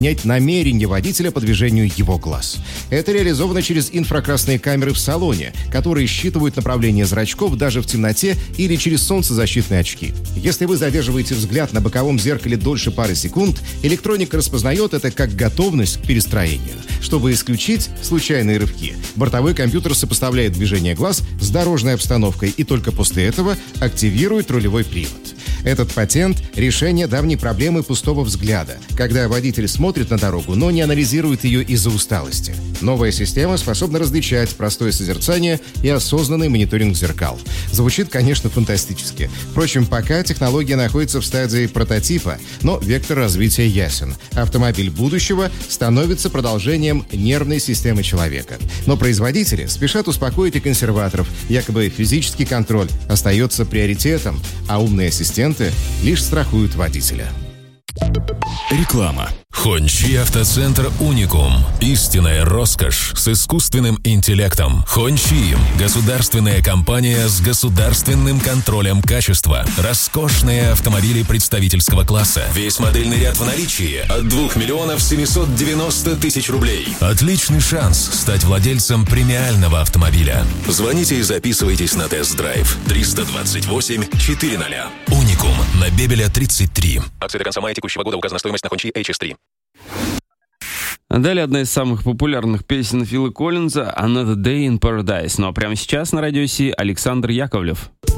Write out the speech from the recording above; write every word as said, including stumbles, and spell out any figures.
понять намерение водителя по движению его глаз. Это реализовано через инфракрасные камеры в салоне, которые считывают направление зрачков даже в темноте или через солнцезащитные очки. Если вы задерживаете взгляд на боковом зеркале дольше пары секунд, электроника распознает это как готовность к перестроению. Чтобы исключить случайные рывки, бортовой компьютер сопоставляет движение глаз с дорожной обстановкой и только после этого активирует рулевой привод. Этот патент – решение давней проблемы пустого взгляда, когда водитель смотрит на дорогу, но не анализирует ее из-за усталости. Новая система способна различать простое созерцание и осознанный мониторинг зеркал. Звучит, конечно, фантастически. Впрочем, пока технология находится в стадии прототипа, но вектор развития ясен. Автомобиль будущего становится продолжением нервной системы человека. Но производители спешат успокоить и консерваторов. Якобы физический контроль остается приоритетом, а умные ассистенты лишь страхуют водителя. Реклама. Хончи Автоцентр Уникум. Истинная роскошь с искусственным интеллектом. Хончи – государственная компания с государственным контролем качества. Роскошные автомобили представительского класса. Весь модельный ряд в наличии от двух миллионов семьсот девяносто тысяч рублей. Отличный шанс стать владельцем премиального автомобиля. Звоните и записывайтесь на тест-драйв. триста двадцать восемь четыреста. Уникум на Бебеля тридцать три. Акция до конца мая текущего года. Указана стоимость на Хончи эйч эс три. Далее одна из самых популярных песен Фила Коллинза «Another Day in Paradise». Ну а прямо сейчас на радио Си Александр Яковлев.